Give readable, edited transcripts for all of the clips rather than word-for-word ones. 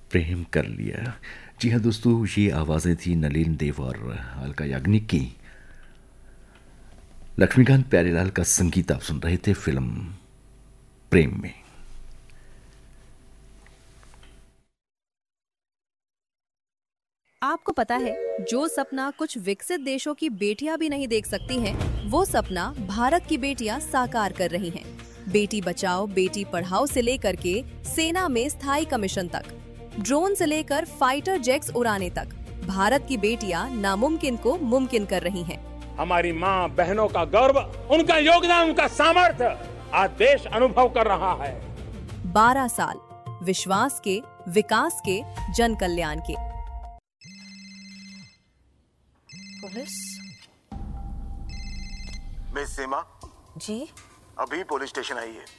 प्रेम कर लिया। जी हाँ दोस्तों, ये आवाज़ें थी नलिन देव और अलका याग्निक की। लक्ष्मीकांत प्यारेलाल का संगीत आप सुन रहे थे फिल्म प्रेम में। आपको पता है, जो सपना कुछ विकसित देशों की बेटियां भी नहीं देख सकती हैं, वो सपना भारत की बेटियां साकार कर रही हैं। बेटी बचाओ बेटी पढ़ाओ से लेकर के सेना में स्थायी कमीशन तक, ड्रोन से लेकर फाइटर जेट्स उड़ाने तक, भारत की बेटियां नामुमकिन को मुमकिन कर रही हैं। हमारी माँ बहनों का गर्व, उनका योगदान, उनका सामर्थ्य आज देश अनुभव कर रहा है। 12 साल विश्वास के, विकास के, जन कल्याण के। पुलिस? मिस सीमा जी? अभी पुलिस स्टेशन आई है।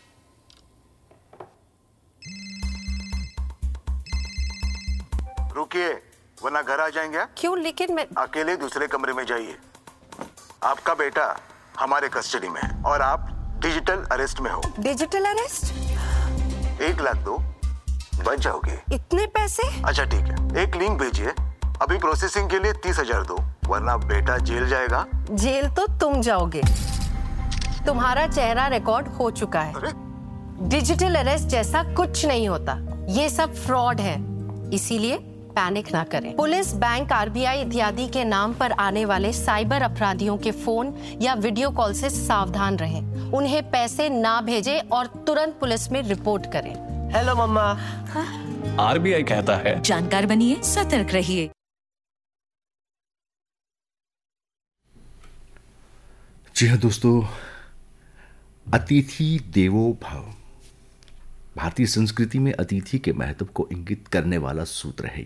रुकिए वरना घर आ जाएंगे आप। क्यों? लेकिन मैं अकेले दूसरे कमरे में जाइए। आपका बेटा हमारे कस्टडी में है और आप डिजिटल अरेस्ट में हो। Digital arrest? 1 लाख दो, बच जाओगे। इतने पैसे? अच्छा ठीक है, एक लिंक भेजिए। अभी प्रोसेसिंग के लिए 30,000 दो, वरना बेटा जेल जाएगा। जेल तो तुम जाओगे। तुम्हारा चेहरा रिकॉर्ड हो चुका है। अरे डिजिटल अरेस्ट जैसा कुछ नहीं होता, ये सब फ्रॉड है। इसीलिए पैनिक ना करें। पुलिस, बैंक, आरबीआई इत्यादि के नाम पर आने वाले साइबर अपराधियों के फोन या वीडियो कॉल से सावधान रहें। उन्हें पैसे ना भेजें और तुरंत पुलिस में रिपोर्ट करें। हेलो मम्मा। आरबीआई कहता है, जानकार बनिए, सतर्क रहिए। जी हाँ दोस्तों, अतिथि देवो भव, भारतीय संस्कृति में अतिथि के महत्व को इंगित करने वाला सूत्र है।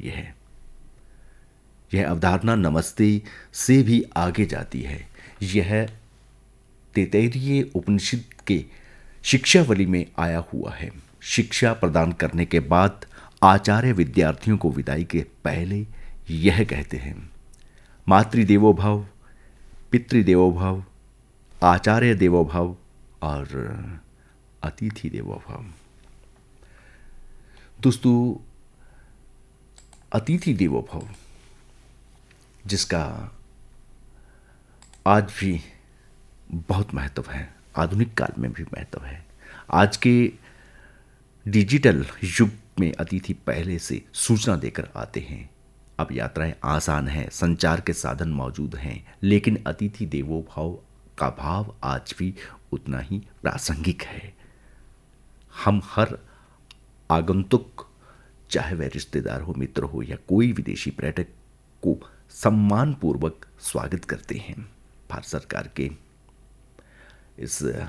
यह अवधारणा नमस्ते से भी आगे जाती है। यह तैत्तिरीय उपनिषद के शिक्षावली में आया हुआ है। शिक्षा प्रदान करने के बाद आचार्य विद्यार्थियों को विदाई के पहले यह कहते हैं, मातृदेवो भव, पितृदेवो भव, आचार्य देवो भव और अतिथि देवो भव। दोस्तों, अतिथि देवो भव जिसका आज भी बहुत महत्व है, आधुनिक काल में भी महत्व है। आज के डिजिटल युग में अतिथि पहले से सूचना देकर आते हैं। अब यात्राएं आसान हैं, संचार के साधन मौजूद हैं, लेकिन अतिथि देवो भव का भाव आज भी उतना ही प्रासंगिक है। हम हर आगंतुक, चाहे वह रिश्तेदार हो, मित्र हो या कोई विदेशी पर्यटक को सम्मानपूर्वक स्वागत करते हैं। भारत सरकार के इस